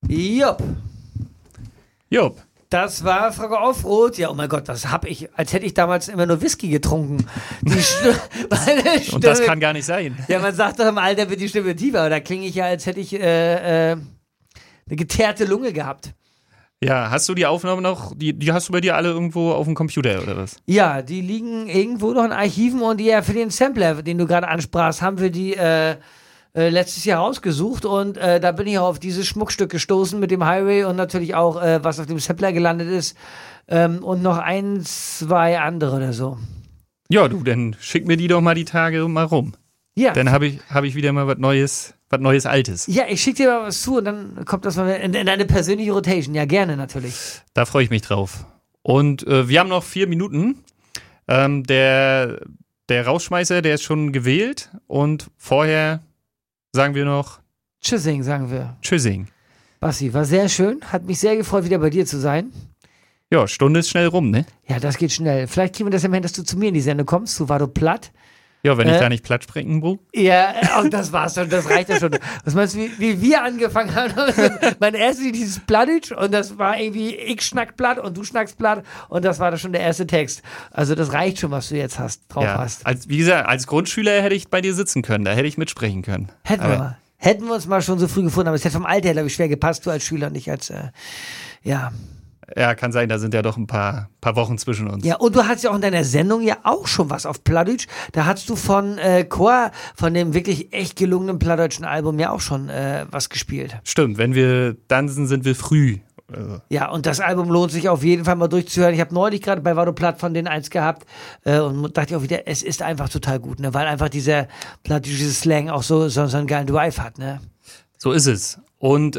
Jupp. Jupp. Das war Frage Offroad. Ja, oh mein Gott, das hab ich, als hätte ich damals immer nur Whisky getrunken. Meine Stimme, Und das kann gar nicht sein. Ja, man sagt doch im Alter wird die Stimme tiefer, aber da klinge ich ja, als hätte ich eine geteerte Lunge gehabt. Ja, hast du die Aufnahmen noch, die hast du bei dir alle irgendwo auf dem Computer oder was? Ja, die liegen irgendwo noch in Archiven und die ja für den Sampler, den du gerade ansprachst, haben wir die letztes Jahr rausgesucht und da bin ich auch auf dieses Schmuckstück gestoßen mit dem Highway und natürlich auch, was auf dem Sampler gelandet ist und noch 1, 2 andere oder so. Ja, du, dann schick mir die doch mal die Tage mal rum. Ja. Dann hab ich wieder mal was Neues Altes. Ja, ich schicke dir mal was zu und dann kommt das mal in deine persönliche Rotation. Ja, gerne natürlich. Da freue ich mich drauf. Und wir haben noch 4 Minuten. Der Rausschmeißer, der ist schon gewählt und vorher sagen wir noch Tschüssing, sagen wir. Tschüssing. Basti, war sehr schön. Hat mich sehr gefreut, wieder bei dir zu sein. Ja, Stunde ist schnell rum, ne? Ja, das geht schnell. Vielleicht kriegen wir das ja mal hin, dass du zu mir in die Sendung kommst. Du war du platt. Ja, wenn ich da nicht platt sprechen will. Ja, und das war's schon, das reicht ja schon. Was meinst du, wie wir angefangen haben? Mein erstes Lied, dieses Plattdeutsch und das war irgendwie, ich schnack platt und du schnackst platt und das war dann schon der erste Text. Also das reicht schon, was du jetzt drauf hast. Wie gesagt, als Grundschüler hätte ich bei dir sitzen können, da hätte ich mitsprechen können. Hätten wir uns mal schon so früh gefunden, aber es hätte vom Alter her, glaube ich, schwer gepasst, du als Schüler und ich als, ja. Ja, kann sein, da sind ja doch ein paar Wochen zwischen uns. Ja, und du hast ja auch in deiner Sendung ja auch schon was auf Plattdeutsch. Da hast du von Chor, von dem wirklich echt gelungenen plattdeutschen Album ja auch schon was gespielt. Stimmt, wenn wir tanzen, sind wir früh. Ja, und das Album lohnt sich auf jeden Fall mal durchzuhören. Ich habe neulich gerade bei Vado Platt von denen eins gehabt und dachte auch wieder, es ist einfach total gut, ne? Weil einfach dieser plattdeutsche Slang auch so einen geilen Drive hat, ne? So ist es. Und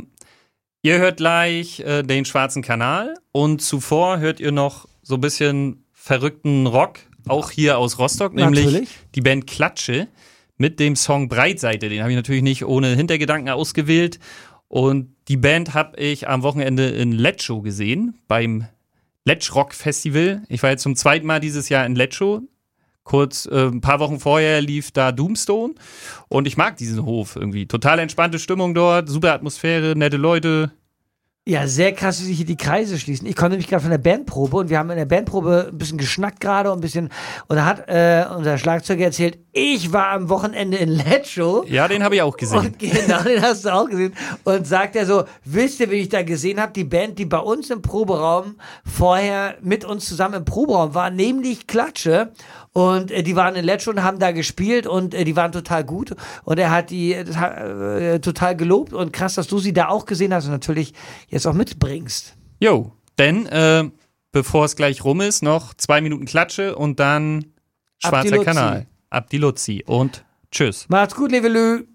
ihr hört gleich den Schwarzen Kanal und zuvor hört ihr noch so ein bisschen verrückten Rock, auch hier aus Rostock, nämlich die Band Klatsche mit dem Song Breitseite. Den habe ich natürlich nicht ohne Hintergedanken ausgewählt. Und die Band habe ich am Wochenende in Letschow gesehen, beim Letsch Rock Festival. Ich war jetzt zum 2. Mal dieses Jahr in Letschow. Kurz, ein paar Wochen vorher lief da Doomstone und ich mag diesen Hof irgendwie. Total entspannte Stimmung dort, super Atmosphäre, nette Leute. Ja, sehr krass, wie sich hier die Kreise schließen. Ich komme nämlich gerade von der Bandprobe und wir haben in der Bandprobe ein bisschen geschnackt gerade und da hat unser Schlagzeuger erzählt, ich war am Wochenende in Letschow. Ja, den habe ich auch gesehen. Und genau, den hast du auch gesehen. Und sagt er so, wisst ihr, wen ich da gesehen habe? Die Band, die bei uns im Proberaum vorher mit uns zusammen im Proberaum war, nämlich Klatsche. Und die waren in Letschow und haben da gespielt und die waren total gut. Und er hat die total gelobt und krass, dass du sie da auch gesehen hast und natürlich jetzt auch mitbringst. Jo, denn bevor es gleich rum ist, noch 2 Minuten Klatsche und dann Schwarzer Kanal. Ab die Luzi und tschüss. Macht's gut, liebe Lü.